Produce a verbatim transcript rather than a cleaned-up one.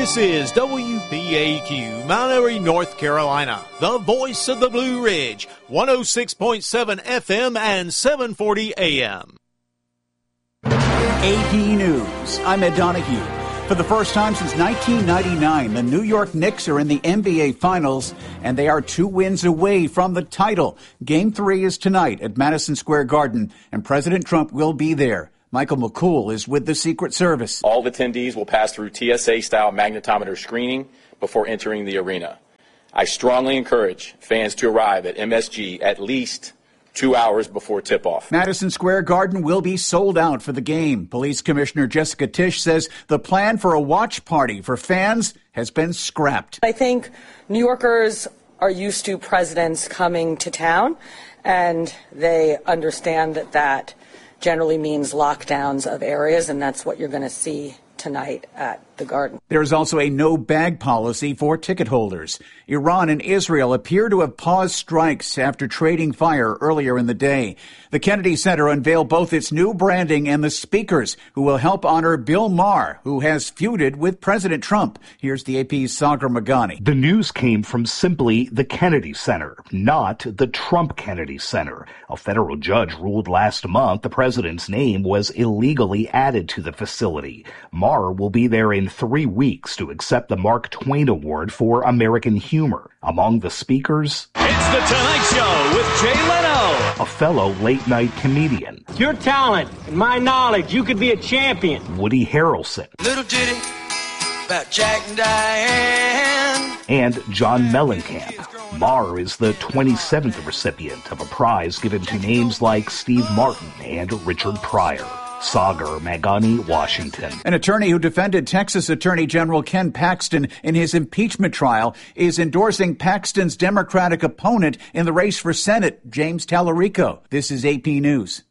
This is W B A Q, Mount Airy, North Carolina, the voice of the Blue Ridge, one oh six point seven F M and seven forty A M. A P News. I'm Ed Donahue. For the first time since nineteen ninety-nine, the New York Knicks are in the N B A Finals, and they are two wins away from the title. Game three is tonight at Madison Square Garden, and President Trump will be there. Michael McCool is with the Secret Service. All attendees will pass through T S A-style magnetometer screening before entering the arena. I strongly encourage fans to arrive at M S G at least two hours before tip-off. Madison Square Garden will be sold out for the game. Police Commissioner Jessica Tisch says the plan for a watch party for fans has been scrapped. I think New Yorkers are used to presidents coming to town, and they understand that that generally means lockdowns of areas, and that's what you're going to see tonight at the Garden. There's also a no-bag policy for ticket holders. Iran and Israel appear to have paused strikes after trading fire earlier in the day. The Kennedy Center unveiled both its new branding and the speakers who will help honor Bill Maher, who has feuded with President Trump. Here's the A P's Sagar Magani. The news came from simply the Kennedy Center, not the Trump Kennedy Center. A federal judge ruled last month the president's name was illegally added to the facility. Maher will be there in three weeks to accept the Mark Twain Award for American humor. Among the speakers, it's The Tonight Show with Jay Leno, a fellow late-night comedian. Your talent and my knowledge, you could be a champion. Woody Harrelson. Little ditty about Jack and Diane. And John Mellencamp. Maher is the twenty-seventh recipient of a prize given to names like Steve Martin and Richard Pryor. Sagar Magani, Washington. An attorney who defended Texas Attorney General Ken Paxton in his impeachment trial is endorsing Paxton's Democratic opponent in the race for Senate, James Tallarico. This is A P News.